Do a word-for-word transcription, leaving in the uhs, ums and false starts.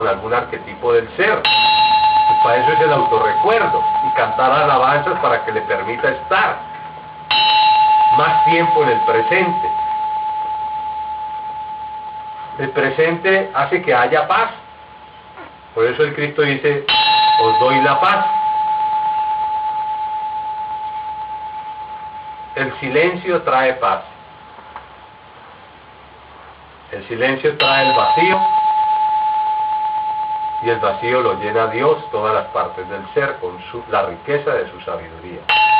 con algún arquetipo del ser. Y para eso es el autorrecuerdo y cantar alabanzas para que le permita estar más tiempo en el presente. El presente hace que haya paz. Por eso el Cristo dice, os doy la paz. El silencio trae paz. El silencio trae el vacío. Y el vacío lo llena Dios, todas las partes del ser, con su, la riqueza de su sabiduría.